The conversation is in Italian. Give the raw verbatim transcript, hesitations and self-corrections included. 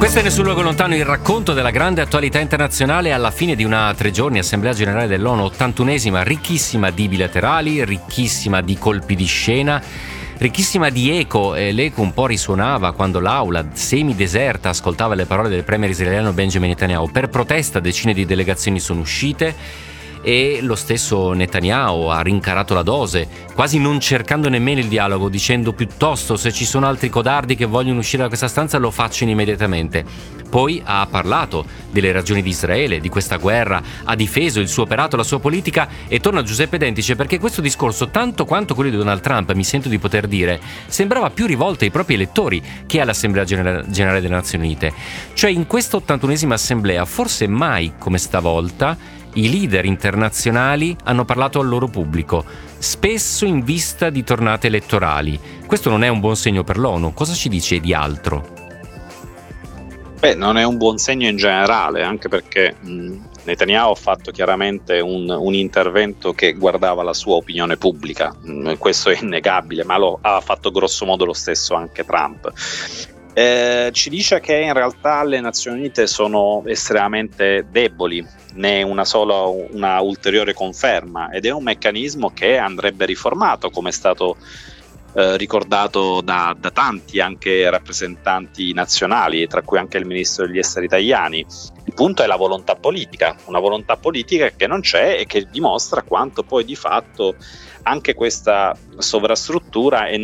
Questo è Nessun Luogo Lontano, il racconto della grande attualità internazionale alla fine di una tre giorni Assemblea Generale dell'ONU, ottantunesima, ricchissima di bilaterali, ricchissima di colpi di scena, ricchissima di eco, e l'eco un po' risuonava quando l'aula semideserta ascoltava le parole del premier israeliano Benjamin Netanyahu. Per protesta decine di delegazioni sono uscite e lo stesso Netanyahu ha rincarato la dose, quasi non cercando nemmeno il dialogo, dicendo piuttosto: se ci sono altri codardi che vogliono uscire da questa stanza lo facciano immediatamente. Poi ha parlato delle ragioni di Israele, di questa guerra, ha difeso il suo operato, la sua politica, e torna Giuseppe Dentice, perché questo discorso, tanto quanto quello di Donald Trump, mi sento di poter dire, sembrava più rivolto ai propri elettori che all'Assemblea Generale delle Nazioni Unite. Cioè, in questa ottantunesima assemblea, forse mai come stavolta, i leader internazionali hanno parlato al loro pubblico, spesso in vista di tornate elettorali. Questo non è un buon segno per l'ONU. Cosa ci dice di altro? Beh, non è un buon segno in generale, anche perché mh, Netanyahu ha fatto chiaramente un, un intervento che guardava la sua opinione pubblica, mh, questo è innegabile, ma lo ha fatto grosso modo lo stesso anche Trump. Eh, ci dice che in realtà le Nazioni Unite sono estremamente deboli, ne è una sola, una ulteriore conferma, ed è un meccanismo che andrebbe riformato, come è stato eh, ricordato da, da tanti anche rappresentanti nazionali, tra cui anche il ministro degli esteri Tajani. Il punto è la volontà politica, una volontà politica che non c'è e che dimostra quanto poi di fatto anche questa sovrastruttura è